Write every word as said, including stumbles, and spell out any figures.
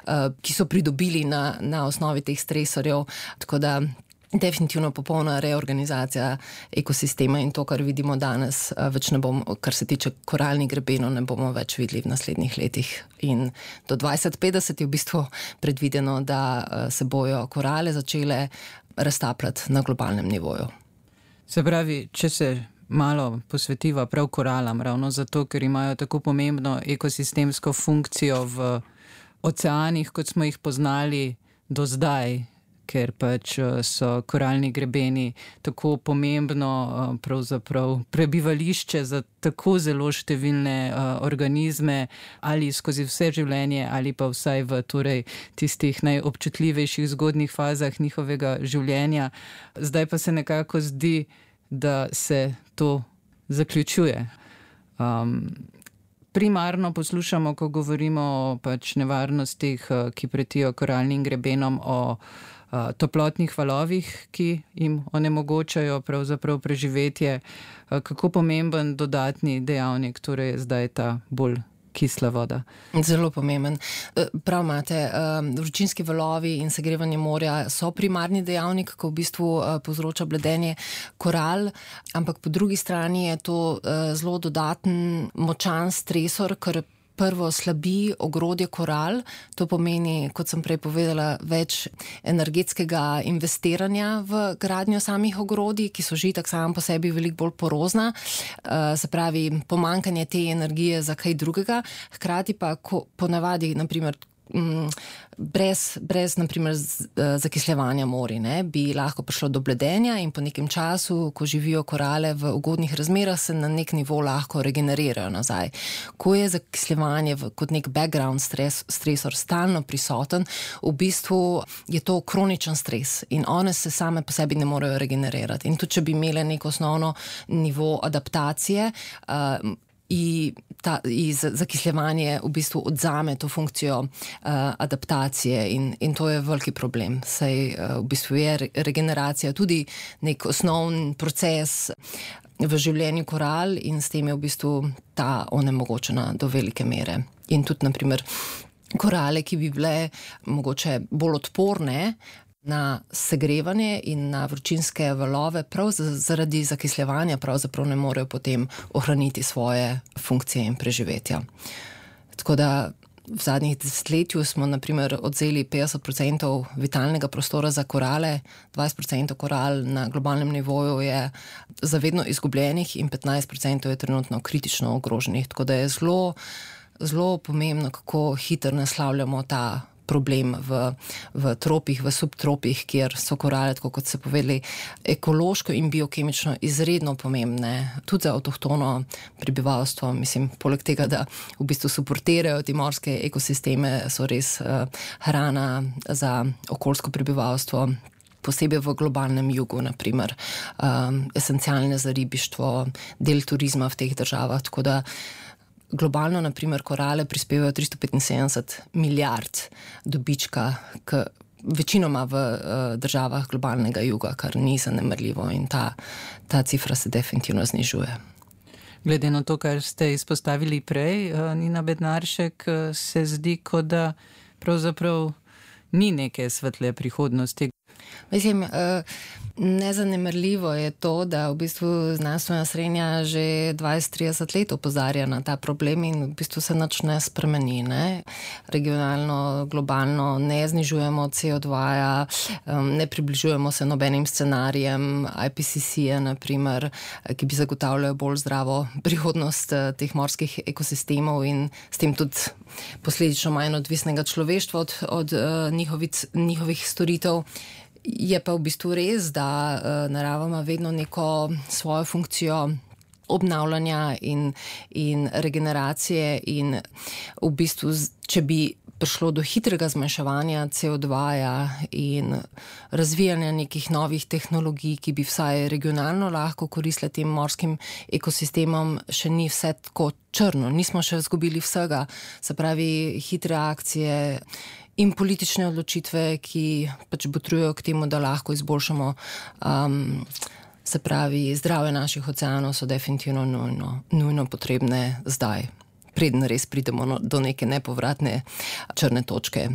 ki so pridobili na, na osnovi teh stresorjev, tako da definitivno popolna reorganizacija ekosistema in to, kar vidimo danes, več ne bomo, kar se tiče koralnih grebenov, ne bomo več videli v naslednjih letih. In do dvajset petdeset je v bistvu predvideno, da se bojo korale začele raztapljati na globalnem nivoju. Se pravi, če se malo posvetiva prav koralam, ravno zato, ker imajo tako pomembno ekosistemsko funkcijo v oceanih, kot smo jih poznali do zdaj, ker pač so koralni grebeni tako pomembno pravzaprav prebivališče za tako zelo številne organizme ali skozi vse življenje ali pa vsaj v torej tistih najobčutljivejših zgodnjih fazah njihovega življenja. Zdaj pa se nekako zdi, da se to zaključuje. Um, primarno poslušamo, ko govorimo o pač nevarnostih, ki pretijo koralnim grebenom, o toplotnih valovih, ki jim onemogočajo pravzaprav preživetje. Kako pomemben dodatni dejavnik, torej zdaj ta bolj kisla voda? Zelo pomemben. Prav imate, vročinski valovi in segrevanje morja so primarni dejavnik, ko v bistvu povzroča bledenje koral, ampak po drugi strani je to zelo dodaten, močan stresor, ker prvo slabi ogrodje koral, to pomeni, kot sem prej povedala, več energetskega investiranja v gradnjo samih ogrodij, ki so že tak sam po sebi veliko bolj porozna, se pravi pomanjkanje te energije za kaj drugega, hkrati pa ko, ponavadi, naprimer, brez, brez naprimer zakisljevanja morij, ne, bi lahko prišlo do bledenja in po nekem času, ko živijo korale v ugodnih razmerah, se na nek nivo lahko regenerirajo nazaj. Ko je zakisljevanje v, kot nek background stres, stresor stalno prisoten, v bistvu je to kroničen stres in one se same po sebi ne morejo regenerirati. In tudi, če bi imele neko osnovno nivo adaptacije, uh, I, ta, i zakisljevanje v bistvu odzame to funkcijo uh, adaptacije in, in to je veliki problem. Saj uh, v bistvu je re, regeneracija tudi nek osnovni proces v življenju koral in s tem je v bistvu ta onemogočena do velike mere. In tudi, naprimer, korale, ki bi bile mogoče bolj odporne na segrevanje in na vročinske valove, prav zaradi zakisljevanja pravzaprav ne morejo potem ohraniti svoje funkcije in preživetja. Tako da v zadnjih desetletju smo naprimer odzeli petdeset procentov vitalnega prostora za korale, dvajset procentov koral na globalnem nivoju je zavedno izgubljenih in petnajst procentov je trenutno kritično ogroženih. Tako da je zelo, zelo pomembno, kako hitro naslavljamo ta problem v, v tropih, v subtropih, kjer so korale, tako kot ste povedali, ekološko in biokemično izredno pomembne, tudi za avtohtono prebivalstvo. Mislim, poleg tega, da v bistvu suportirajo ti morske ekosisteme, so res uh, hrana za okoljsko prebivalstvo, posebej v globalnem jugu, naprimer, um, esencialne za ribištvo, del turizma v teh državah, tako da globalno, naprimer, korale prispevajo tristo petinsedemdeset milijard dobička k večinoma v uh, državah globalnega juga, kar ni zanemarljivo in ta, ta cifra se definitivno znižuje. Glede na to, kar ste izpostavili prej, uh, Nina Bednaršek, uh, se zdi, kot da pravzaprav ni neke svetle prihodnosti. Mislim, nezanemarljivo je to, da v bistvu znanstvena srednja že dvajset trideset let opozarja na ta problem in v bistvu se nič ne spremeni. Ne? Regionalno, globalno ne znižujemo C O dva, ne približujemo se nobenim scenarijem I P C C-ja, naprimer, ki bi zagotavljali bolj zdravo prihodnost teh morskih ekosistemov in s tem tudi posledično manj odvisnega človeštva od, od njihovic, njihovih storitev. Je pa v bistvu res, da uh, narava ima vedno neko svojo funkcijo obnavljanja in, in regeneracije in v bistvu, če bi prišlo do hitrega zmanjševanja C O dva in razvijanja nekih novih tehnologij, ki bi vsaj regionalno lahko koristile tem morskim ekosistemom, še ni vse tako črno. Nismo še izgubili vsega, se pravi hitre akcije in politične odločitve, ki pač botrujejo k temu, da lahko izboljšamo um, se pravi zdravje naših oceanov, so definitivno nujno, nujno potrebne zdaj, preden res pridemo do neke nepovratne črne točke.